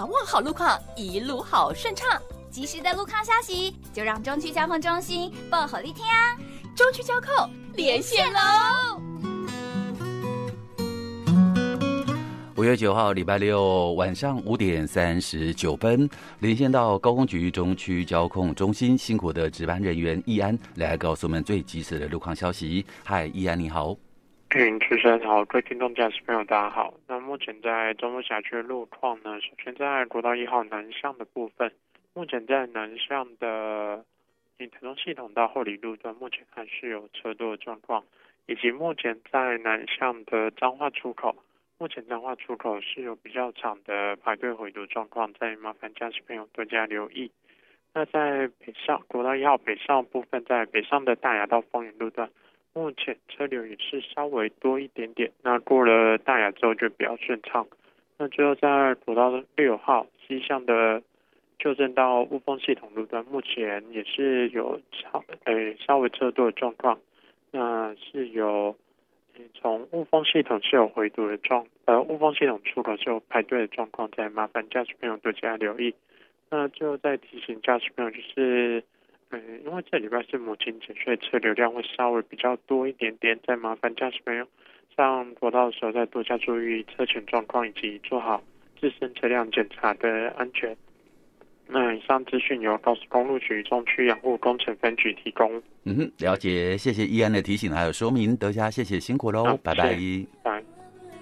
握好路况，一路好顺畅。 及时的路况消息，就让中区交通中心报给你听啊！ 中区交控连线喽 ！5月9号礼拜六晚上5点39分，连线到高工局中区交控中心，辛苦的值班人员易安来告诉我们最及时的路况消息。嗨，易安你好。 主持人好，各位听众驾驶朋友大家好。那目前在中路辖区的路况呢，首先在国道1号南向的部分，目前在南向的台中系统到后里路段，目前还是有车多的状况，以及目前在南向的彰化出口，目前彰化出口是有比较长的排队回堵状况，再麻烦驾驶朋友多加留意。那在北上国道1号北上部分，在北上的大雅到丰原路段，目前车流也是稍微多一点点，那过了大雅之后就比较顺畅。那最后在国道6号西向的旧正到雾峰系统路段，目前也是有稍微车多的状况，那是有从雾峰系统是有回堵的雾峰系统出口是有排队的状况，再麻烦驾驶朋友多加留意。那最后再提醒驾驶朋友，就是因为这礼拜是母亲节，所以车流量会稍微比较多一点点，再麻烦驾驶朋友上国道的时候再多加注意车前状况，以及做好自身车辆检查的安全。那以上资讯由高速公路局中区养护工程分局提供。 了解，谢谢易安的提醒还有说明，德家谢谢辛苦喽，拜拜。 拜。